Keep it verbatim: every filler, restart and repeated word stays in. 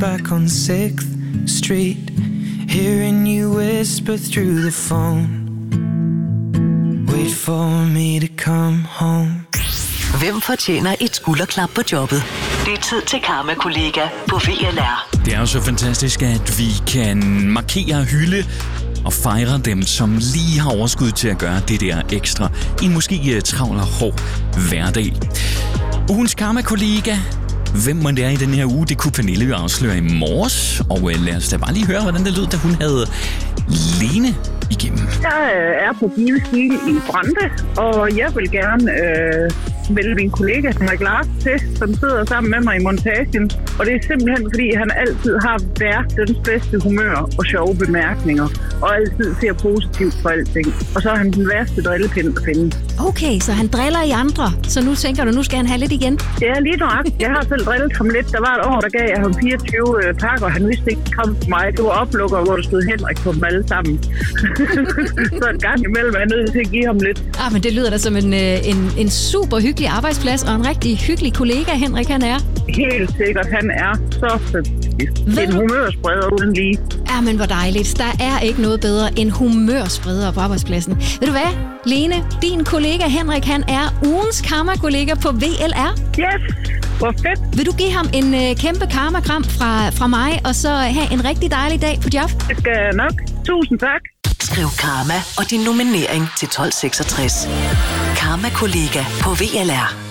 back on sixth Street, hearing you whisper through the phone. Wait for me to come home. Hvem fortjener et skulderklap på jobbet? Det er tid til Karma-kollega på V L R. Det er jo så fantastisk, at vi kan markere, hylde og fejre dem, som lige har overskud til at gøre det der ekstra i en måske travl og hård hverdag. Ugens Karma-kollega. Hvem må det er i den her uge? Det kunne Pernille jo afsløre i morges. Og lad os da bare lige høre, hvordan det lød, da hun havde Lene igennem. Jeg er på Givestil i Brande, og jeg vil gerne øh, vælge min kollega Henrik Lars til, som sidder sammen med mig i montagen. Og det er simpelthen, fordi han altid har verdens bedste humør og sjove bemærkninger, og altid ser positivt på alting. Og så er han den værste drillepind at finde. Okay, så han driller i andre, så nu tænker du, nu skal han have lidt igen? Ja, lige nok. Jeg har selv drillet ham lidt. Der var et år, der gav jeg ham fireogtyve øh, pakker, og han vidste ikke, det kom til mig. Det var oplukker, hvor der stod Henrik på dem alle sammen. Så en gang imellem er jeg nødt til at give ham lidt. Ah, men det lyder da som en, en, en super hyggelig arbejdsplads, og en rigtig hyggelig kollega, Henrik han er. Helt sikkert, han er så fantastisk. En humørspreder uden lige. Ja, men hvor dejligt. Der er ikke noget bedre end humørspreder på arbejdspladsen. Ved du hvad, Lene, din kollega Henrik, han er ugens karma-kollega på V L R. Yes, hvor fedt. Vil du give ham en øh, kæmpe karma-kram fra, fra mig, og så have en rigtig dejlig dag på job? Det skal jeg nok. Tusind tak. Skriv Karma og din nominering til tolv seksogtres. Karma-kollega på V L R.